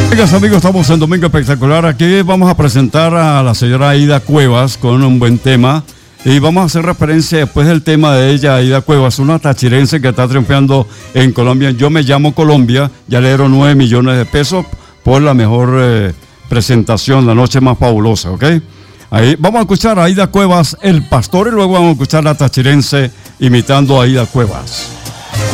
Amigos, estamos en Domingo Espectacular. Aquí vamos a presentar a la señora Aida Cuevas con un buen tema. Y vamos a hacer referencia después del tema de ella, Aida Cuevas, una tachirense que está triunfando en Colombia. Yo me llamo Colombia, ya le dieron 9 millones de pesos por la mejor presentación, la noche más fabulosa, ¿ok? Ahí vamos a escuchar a Aida Cuevas, El Pastor, y luego vamos a escuchar a la tachirense imitando a Aida Cuevas.